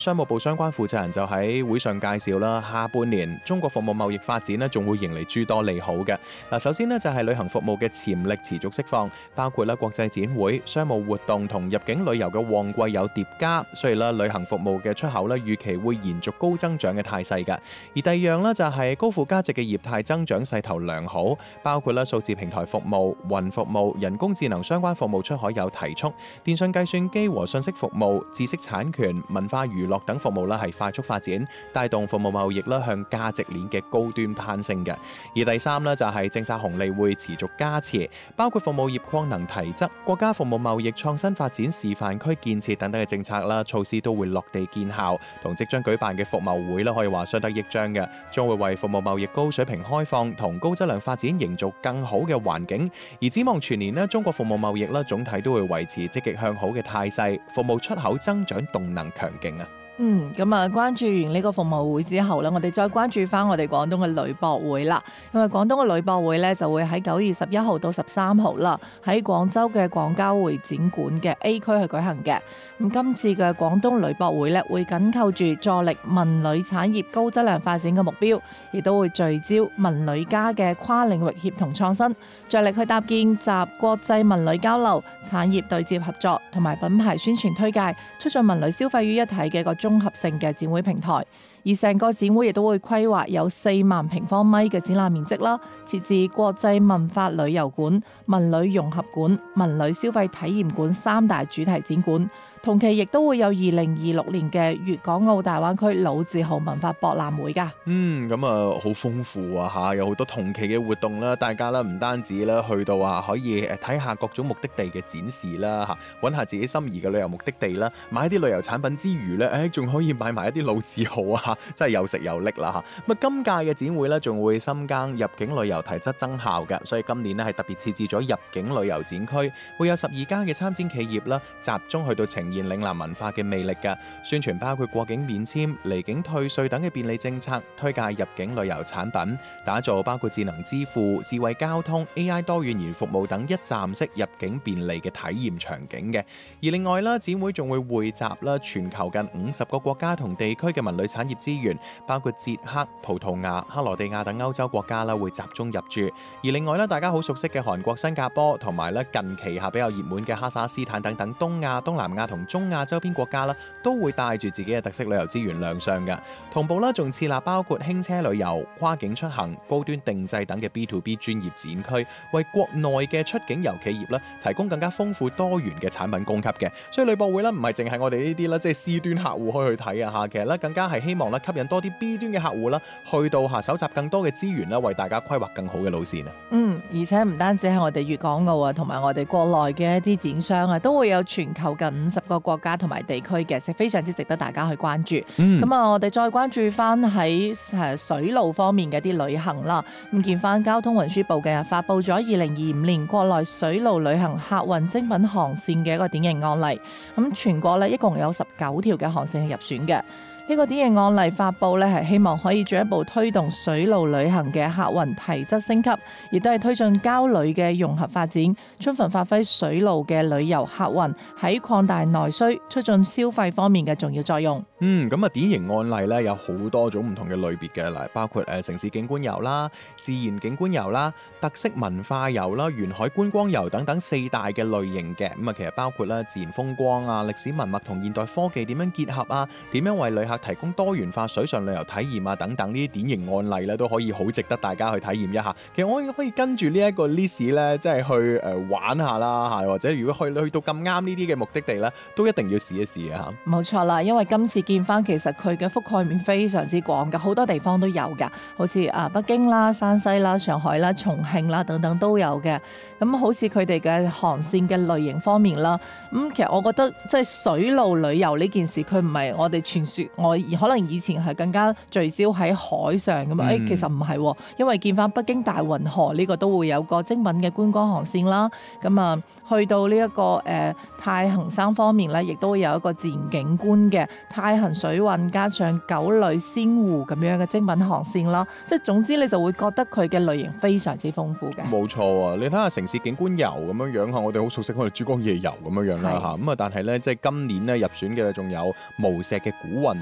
商務部相關負責人就喺會上介紹啦，下半年中國服務貿易發展呢仲會迎嚟諸多利好嘅。嗱，首先呢，就係旅行服務嘅潛力持續釋放，包括啦國際展會、商務活動同入境旅遊嘅旺季有疊加，所以啦旅行服務嘅出口呢預期會延續高增長嘅態勢嘅。而第二樣呢，就係高附加值嘅業態增長勢頭良好，包括啦數字平台服務、雲服務、人工智能相關服務出海有提速，電信計算機和信息服務、知識產權、文化娛樂等服務啦係快速發展，帶動服務貿易啦向價值鏈嘅高端攀升嘅。而第三呢，就係政策紅利會持續加持，包括服務業擴能提質、國家服務貿易創新發展示範區建設等等嘅政策啦，措施都會落地見效，同即將舉辦嘅服貿會啦可以話相得益彰嘅，將會為服務貿易高水平開放同高質量發展營造更好嘅環境。而展望全年呢，中國服務貿易啦總體都會維持積極向好嘅態勢，服務出口增長動能強勁啊！ 咁啊，關注完呢個服務會之後咧，我哋再關注翻我哋廣東嘅旅博會啦。因為廣東嘅旅博會咧就會喺9月11號到13號啦，喺廣州嘅廣交會展館嘅 A 區去舉行嘅。咁今次嘅廣東旅博會咧會緊扣住助力文旅產業高質量發展嘅目標，亦都會聚焦文旅家嘅跨領域協同創新，着力去搭建集國際文旅交流、產業對接合作同埋品牌宣傳推介，促進文旅消費於一體嘅一個綜合性嘅展會平台。而成個展會亦都會規劃有4萬平方米嘅展覽面積啦，設置國際文化旅遊館、文旅融合館、文旅消費體驗館3大主題展館。同期亦都會有2026年嘅粵港澳大灣區老字號文化博覽會㗎。 咁啊好豐富啊嚇，有好多同期嘅活動啦，大家啦唔單止啦去到可以睇下各種目的地嘅展示啦嚇，揾下自己心儀嘅旅遊目的地啦，買啲旅遊產品之餘咧，仲可以買埋一啲老字號啊，真係又食又拎啦嚇。咁今屆嘅展會咧仲會深耕入境旅遊提質增效嘅，所以今年咧係特別設置咗入境旅遊展區，會有12家嘅參展企業啦，集中去到呈現嶺南文化嘅魅力嘅宣傳，包括過境免簽、離境退稅等嘅便利政策，推介入境旅遊產品，打造包括智能支付、智慧交通、AI 多語言服務等一站式入境便利嘅體驗場景嘅。而另外啦，展會仲會匯集啦全球近50個國家同地區嘅文旅產業資源，包括捷克、葡萄牙、克羅地亞等歐洲國家啦，會集中入駐。而另外咧，大家好熟悉嘅韓國、新加坡同埋咧近期比較熱門嘅哈薩斯坦等等東亞、東南亞同中亞周邊國家啦，都會帶住自己嘅特色旅遊資源亮相嘅。同步啦，仲設立包括輕車旅遊、跨境出行、高端定製等嘅 B2B 專業展區，為國內嘅出境遊企業咧提供更加豐富多元嘅產品供給嘅。所以旅博會咧唔係淨係我哋呢啲啦，即係 C 端客戶可以去睇啊嚇，其實咧更加係希望咧吸引多啲 B 端嘅客戶啦，去到搜集更多嘅資源啦，為大家規劃更好嘅路線啊。 而且唔單止係我哋粵港澳啊，同埋我哋國內嘅一啲展商啊，都會有全球近50個國家同埋地區嘅，係非常之值得大家去關注。我哋再關注翻喺水路方面嘅啲旅行啦。咁見翻交通運輸部近日發布咗2025年國內水路旅行客運精品航線嘅一個典型案例。咁全國咧一共有19條嘅航線係入選嘅。呢個典型案例發布咧，係希望可以進一步推動水路旅行嘅客運提質升級，亦都係推進交旅嘅融合發展，充分發揮水路嘅旅遊客運喺擴大內需、促進消費方面嘅重要作用。 咁典型案例咧有好多種唔同嘅類別嘅，包括城市景觀遊啦、自然景觀遊啦、特色文化遊啦、沿海觀光遊等等4大嘅類型嘅。其實包括啦自然風光啊、歷史文物同現代科技點樣結合啊，點樣為旅客提供多元化水上旅遊體驗啊等等，呢啲典型案例咧都可以好值得大家去體驗一下。其實我可以跟住呢一個 list 咧，即係去玩下啦，或者如果去到咁啱呢啲嘅目的地咧，都一定要試一試啊！ 冇錯啦，因為今次見翻其實佢嘅覆蓋面非常之廣嘅，好多地方都有㗎，好似北京啦、山西啦、上海啦、重慶啦等等都有嘅。咁好似佢哋嘅航線嘅類型方面啦，其實我覺得即係水路旅遊呢件事，佢唔係我哋傳説我可能以前係更加聚焦喺海上咁嘛，其實唔係喎，因為見翻北京大運河呢個都會有個精品嘅觀光航線啦。咁啊，去到呢一個太行山方面咧，亦都會有一個自然景觀嘅太行水運加上九里仙湖咁樣嘅精品航線啦。即係總之你就會覺得佢嘅類型非常之豐富嘅。 冇錯啊！你睇下城市景觀遊咁樣樣嚇，我哋好熟悉我哋珠江夜遊咁樣樣啦嚇。咁啊，但係咧即係今年咧入選嘅仲有無錫嘅古運